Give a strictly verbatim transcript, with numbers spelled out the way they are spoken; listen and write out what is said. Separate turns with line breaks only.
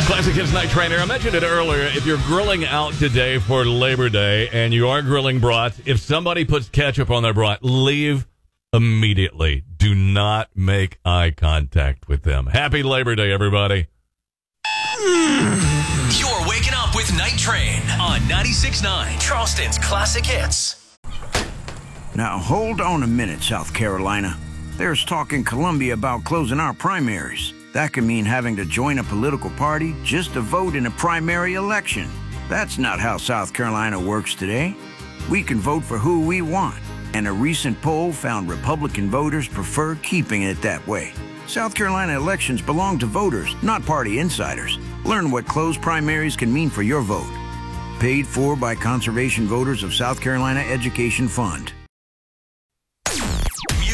Classic Hits Night Trainer. I mentioned it earlier. If you're grilling out today for Labor Day and you are grilling brats, if somebody puts ketchup on their brat, leave immediately. Do not make eye contact with them. Happy Labor Day, everybody.
You're waking up with Night Train on ninety-six point nine Charleston's Classic Hits.
Now, hold on a minute, South Carolina. There's talk in Columbia about closing our primaries. That could mean having to join a political party just to vote in a primary election. That's not how South Carolina works today. We can vote for who we want, and a recent poll found Republican voters prefer keeping it that way. South Carolina elections belong to voters, not party insiders. Learn what closed primaries can mean for your vote. Paid for by Conservation Voters of South Carolina Education Fund.